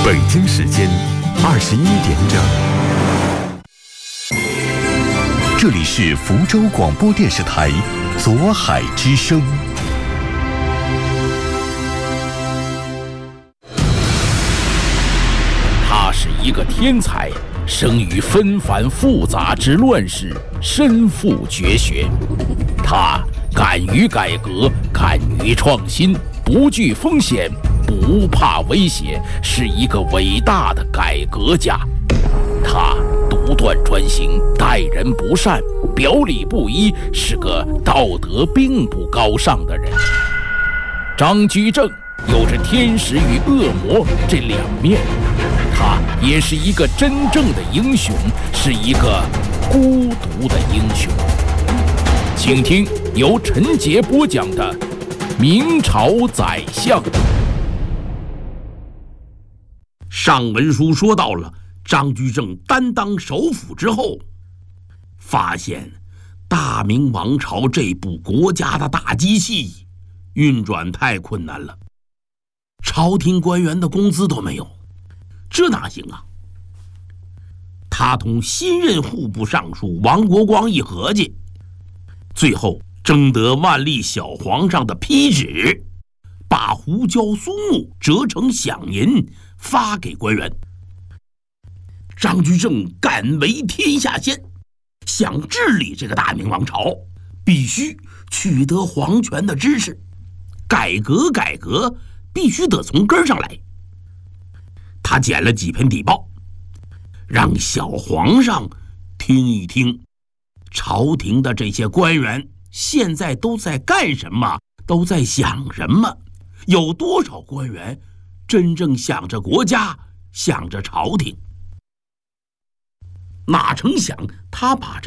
北京时间21点整，这里是福州广播电视台左海之声。 他是一个天才，生于纷繁复杂之乱世，身负绝学。他敢于改革，敢于创新，不惧风险，不怕威胁，是一个伟大的改革家。他独断专行，待人不善，表里不一，是个道德并不高尚的人。张居正有着天使与恶魔这两面，他也是一个真正的英雄，是一个孤独的英雄。请听由陈杰播讲的《明朝宰相》。 上文书说到了张居正担当首辅之后，发现大明王朝这部国家的大机器运转太困难了，朝廷官员的工资都没有，这哪行啊？他同新任户部尚书王国光一合计，最后征得万历小皇上的批旨，把胡椒苏木折成饷银发给官员。张居正敢为天下先，想治理这个大明王朝，必须取得皇权的支持，改革必须得从根上来。他剪了几篇底报，让小皇上听一听朝廷的这些官员现在都在干什么，都在想什么，有多少官员真正想着国家，想着朝廷。哪成想他把